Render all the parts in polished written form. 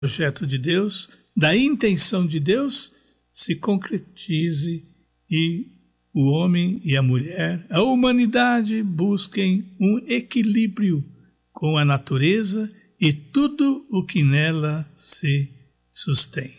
projeto de Deus, da intenção de Deus, se concretize e o homem e a mulher, a humanidade, busquem um equilíbrio com a natureza e tudo o que nela se sustém.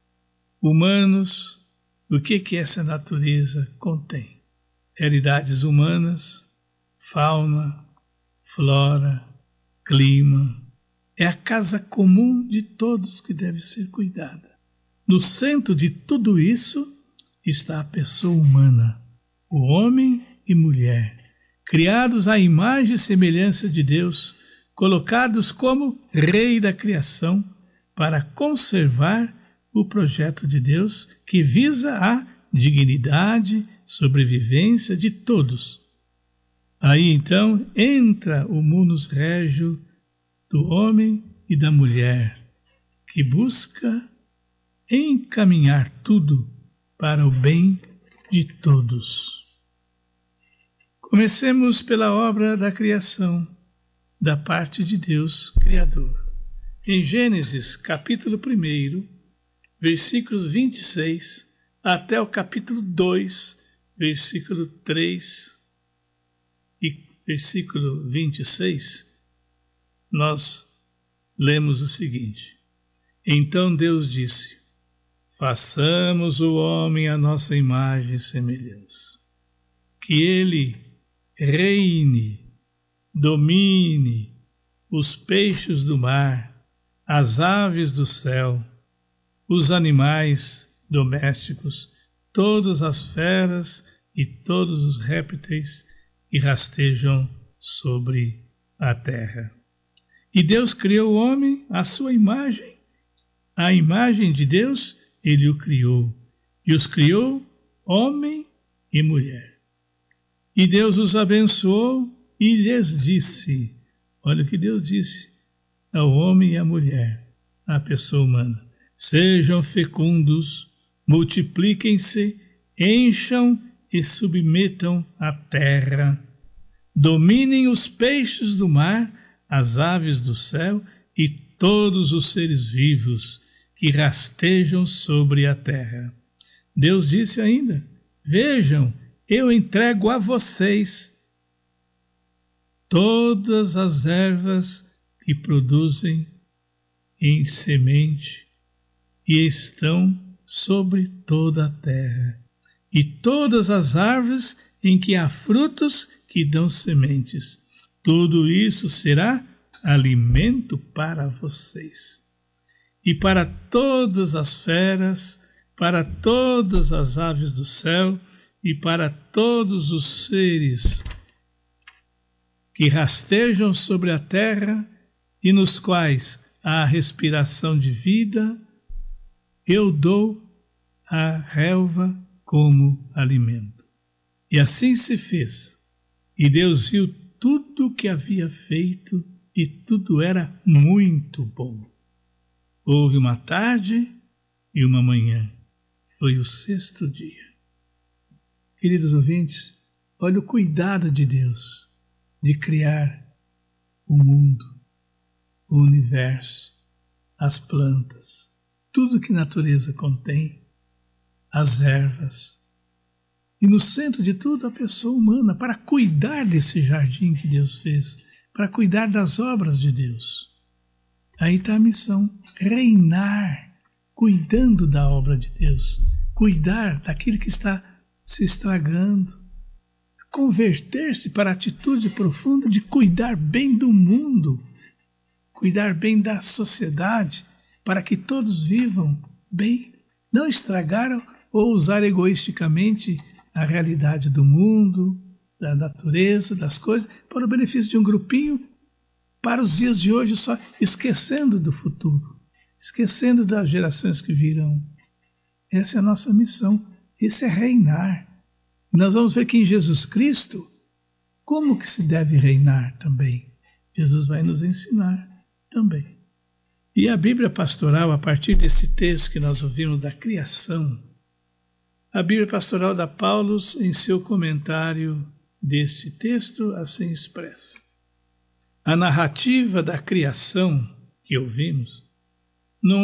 Humanos, o que essa natureza contém? Realidades humanas, fauna, flora, clima. É a casa comum de todos que deve ser cuidada. No centro de tudo isso está a pessoa humana, o homem e mulher, criados à imagem e semelhança de Deus, colocados como rei da criação para conservar o projeto de Deus que visa a dignidade, sobrevivência de todos. Aí então entra o munus regio do homem e da mulher, que busca encaminhar tudo para o bem de todos. Comecemos pela obra da criação, da parte de Deus Criador. Em Gênesis, capítulo 1, versículos 26, até o capítulo 2, versículo 3 e versículo 26, nós lemos o seguinte: Então Deus disse: façamos o homem à nossa imagem e semelhança, que ele reine, domine os peixes do mar, as aves do céu, os animais domésticos, todas as feras e todos os répteis que rastejam sobre a terra. E Deus criou o homem à sua imagem. A imagem de Deus ele o criou, e os criou homem e mulher. E Deus os abençoou e lhes disse, olha o que Deus disse ao homem e à mulher, à pessoa humana: sejam fecundos, multipliquem-se, encham e submetam a terra, dominem os peixes do mar, as aves do céu e todos os seres vivos que rastejam sobre a terra. Deus disse ainda: vejam, eu entrego a vocês todas as ervas que produzem em semente e estão sobre toda a terra, e todas as árvores em que há frutos que dão sementes. Tudo isso será alimento para vocês. E para todas as feras, para todas as aves do céu e para todos os seres que rastejam sobre a terra e nos quais há respiração de vida, eu dou a relva como alimento. E assim se fez. E Deus viu tudo o que havia feito e tudo era muito bom. Houve uma tarde e uma manhã. Foi o 6º dia. Queridos ouvintes, olha o cuidado de Deus de criar o mundo, o universo, as plantas, tudo que a natureza contém, as ervas. E no centro de tudo a pessoa humana, para cuidar desse jardim que Deus fez, para cuidar das obras de Deus. Aí está a missão: reinar, cuidando da obra de Deus, cuidar daquilo que está se estragando, converter-se para a atitude profunda de cuidar bem do mundo, cuidar bem da sociedade, para que todos vivam bem, não estragar ou usar egoisticamente a realidade do mundo, da natureza, das coisas, para o benefício de um grupinho, para os dias de hoje só, esquecendo do futuro, esquecendo das gerações que virão. Essa é a nossa missão, esse é reinar. E nós vamos ver que em Jesus Cristo, como que se deve reinar também. Jesus vai nos ensinar também. E a Bíblia Pastoral, a partir desse texto que nós ouvimos da criação, a Bíblia Pastoral dá Paulo, em seu comentário deste texto, assim expressa: a narrativa da criação que ouvimos